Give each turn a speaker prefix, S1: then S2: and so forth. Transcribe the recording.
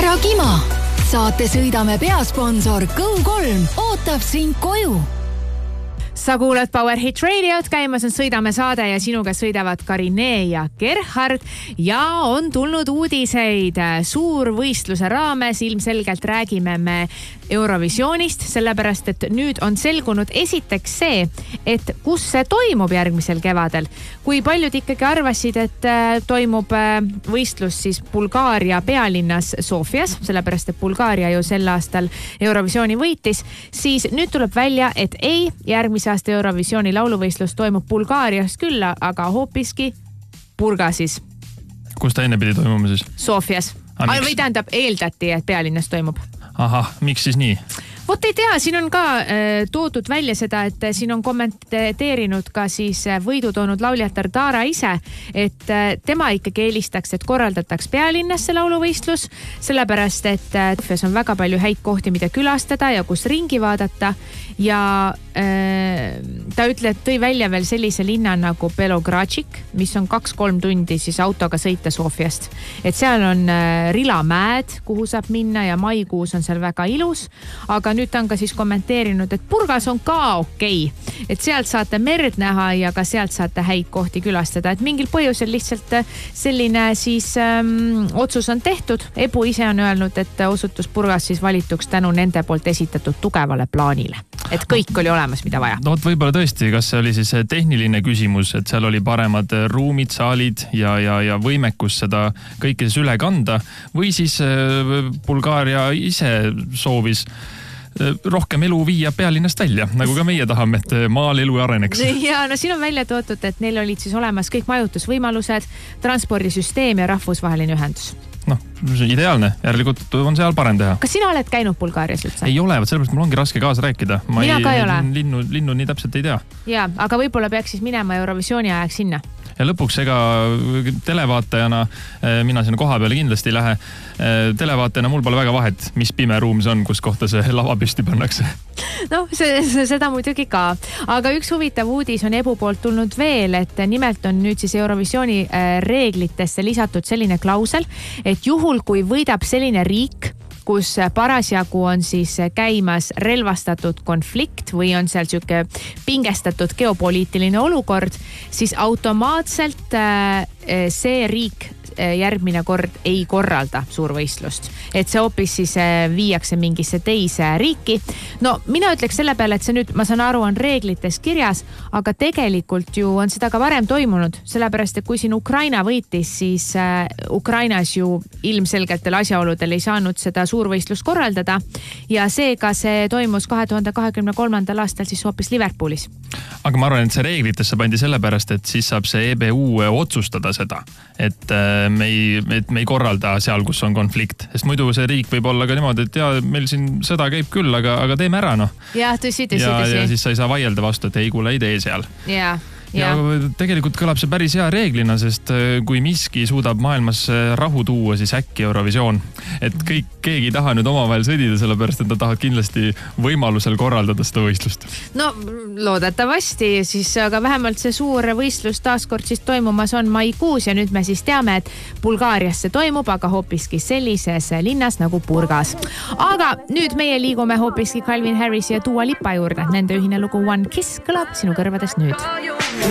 S1: ära kima! Saate sõidame peasponsor Go3 ootab sind koju.
S2: Sa kuulad Power Hit Radiot, käimas on Sõidame saade ja sinuga sõidavad Karine ja Gerhard ja on tulnud uudiseid. Suurvõistluse raames ilmselgelt räägime me Eurovisioonist, sellepärast et nüüd on selgunud esiteks see, et kus see toimub järgmisel kevadel. Kui paljud ikkagi arvasid, et toimub võistlus siis Bulgaaria pealinnas Sofias, sellepärast et Bulgaaria ju sel aastal Eurovisiooni võitis, siis nüüd tuleb välja, et ei, järgmise aasta Eurovisiooni lauluvõistlus toimub Bulgaarias küll, aga hoopiski Burgasis.
S3: Kus ta enne pidi toimuma siis?
S2: Sofias. Või tähendab, eeldati, et pealinnas toimub.
S3: Ahah, miks siis nii?
S2: Vot ei tea, siin on ka toodud välja seda, et siin on kommenteerinud ka siis võidu toonud lauljatar Dara ise, et tema ikkagi eelistaks, et korraldataks pealinnas see lauluvõistlus, sellepärast, et Sofias on väga palju häid kohti, mida külastada ja kus ringi vaadata ja ta tõi välja veel sellise linna nagu Belogradžik, mis on 2-3 tundi siis autoga sõita Sofiast. Et seal on rilamäed, kuhu saab minna ja maikuus on seal väga ilus, aga nüüd ta on ka siis kommenteerinud, et Burgas on ka okei. Et sealt saate merd näha ja ka sealt saate häid kohti külastada. Et mingil põhjusel lihtsalt selline siis otsus on tehtud. Ebu ise on öelnud, et osutus Burgas siis valituks tänu nende poolt esitatud tugevale plaanile. Et kõik oli olemas, mida vaja.
S3: No võib-olla tõesti, kas see oli siis tehniline küsimus, et seal oli paremad ruumid, saalid ja võimekus seda kõike siis üle kanda või siis Bulgaaria ise soovis rohkem elu viia pealinnast välja, nagu ka meie tahame, et maal elu areneks.
S2: Ja no siin on välja toodud, et neil olid siis olemas kõik majutusvõimalused, transpordisüsteem ja rahvusvaheline ühendus.
S3: Noh, ideaalne. Järelikult on seal parem teha.
S2: Kas sina oled käinud Bulgaarias üldse?
S3: Ei ole, sellepärast mul ongi raske kaasa rääkida.
S2: Mina ka ei ole.
S3: Linnu nii täpselt ei tea.
S2: Jaa, aga võib-olla peaks siis minema Eurovisiooni ajaks sinna.
S3: Ja lõpuks ega televaatajana, mina sinna koha peale kindlasti ei lähe, televaatajana mul pole väga vahet, mis pime ruum see on, kus kohta see lava püsti pannakse.
S2: No, seda muidugi ka. Aga üks huvitav uudis on Ebu poolt tulnud veel, et nimelt on nüüd siis Eurovisiooni reeglitesse lisatud selline klausel, et juhul kui võidab selline riik, kus parasjagu on siis käimas relvastatud konflikt või on seal siuke pingestatud geopoliitiline olukord, siis automaatselt see riik järgmine kord ei korralda suurvõistlust. Et see hoopis siis viiakse mingisse teise riiki. No mina ütleks selle peale, et see nüüd, ma saan aru, on reeglites kirjas, aga tegelikult ju on seda ka varem toimunud, sellepärast, et kui siin Ukraina võitis, siis Ukrainas ju ilmselgetel asjaoludel ei saanud seda suurvõistlust korraldada ja seega see toimus 2023. aastal siis hoopis Liverpoolis.
S3: Aga ma arvan, et see reeglitesse pandi sellepärast, et siis saab see EBU otsustada seda, et me ei korralda seal, kus on konflikt. Sest muidu see riik võib olla ka niimoodi, et meil siin sõda käib küll, aga teeme ära, noh.
S2: Ja, tõsi.
S3: Ja siis sa ei saa vaielda vastu, et ei kuule, ei tee seal.
S2: Ja
S3: tegelikult kõlab see päris hea reeglina, sest kui miski suudab maailmas rahu tuua, siis äkki Eurovisioon. Et keegi ei taha nüüd omavahel sõdida, sellepärast, et ta tahavad kindlasti võimalusel korraldada seda võistlust.
S2: No loodetavasti siis, aga vähemalt see suur võistlus taaskord siis toimumas on maikuus ja nüüd me siis teame, et Bulgaarias see toimub, aga hoopiski sellises linnas nagu Burgas. Aga nüüd meie liigume hoopiski Calvin Harris ja Dua Lipa juurde. Nende ühine lugu One Kiss kõlab sinu kõrvades nüüd.